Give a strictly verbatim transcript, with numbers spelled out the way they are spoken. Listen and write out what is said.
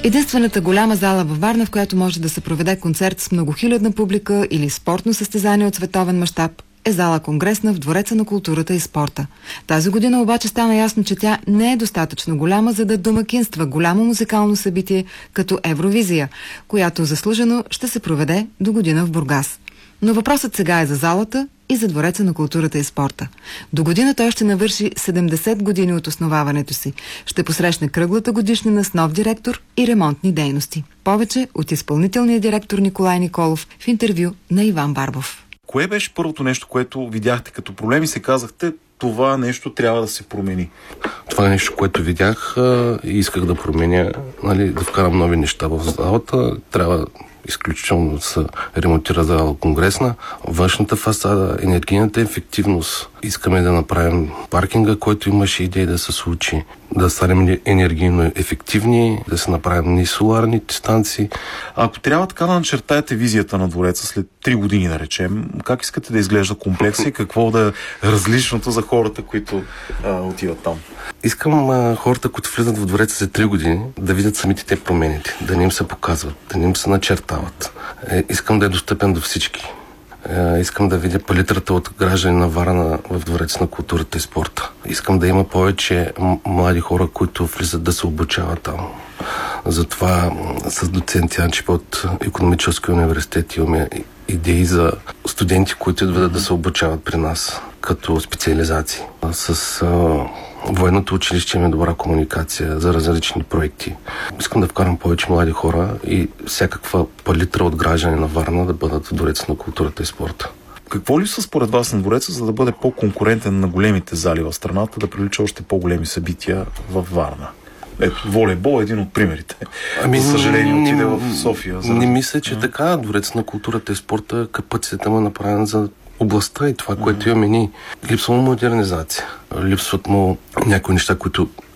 Единствената голяма зала във Варна, в която може да се проведе концерт с многохилядна публика или спортно състезание от световен мащаб, е зала Конгресна в Двореца на културата и спорта. Тази година обаче стана ясно, че тя не е достатъчно голяма, за да домакинства голямо музикално събитие като Евровизия, която заслужено ще се проведе до година в Бургас. Но въпросът сега е за залата и за Двореца на културата и спорта. До година той ще навърши седемдесет години от основаването си. Ще посрещне кръглата годишнина с нов директор и ремонтни дейности. Повече от изпълнителния директор Николай Николов в интервю на Иван Барбов. Кое беше първото нещо, което видяхте като проблем и се казахте, това нещо трябва да се промени? Това е нещо, което видях и исках да променя, нали, да вкарам нови неща в залата. Трябва изключително да се ремонтира зала Конгресна, външната фасада, енергийната ефективност. Искаме да направим паркинга, който имаше идея да се случи, да станем енергийно ефективни, да се направим ни соларните станции. Ако трябва така да начертаете визията на двореца след три години, да речем, как искате да изглежда комплекса и какво да е различното за хората, които а, отиват там? Искам а, хората, които влизат в двореца за три години, да видят самите те промените, да не им се показват, да не им се начертават. Е, искам да е достъпен до всички. Е, искам да видя палитрата от граждани на Варна в Двореца на културата и спорта. Искам да има повече млади хора, които влизат да се обучават там. Затова с доцент Янчев от Икономическия университет имаме идеи за студенти, които идват да се обучават при нас като специализации. С а, военното училище има добра комуникация за различни проекти. Искам да вкарам повече млади хора и всякаква палитра от граждани на Варна да бъдат в Двореца на културата и спорта. Какво ли са според вас на двореца, за да бъде по-конкурентен на големите зали в страната, да привлича още по-големи събития в Варна? Ето, волейбол е един от примерите. Ами, за съжаление не, отиде в София. За... Не мисля, че а? така. Двореца на културата и спорта капацитета му е направен за областта и това, което имаме ние. Липсва му модернизация. Липсват му някои неща, които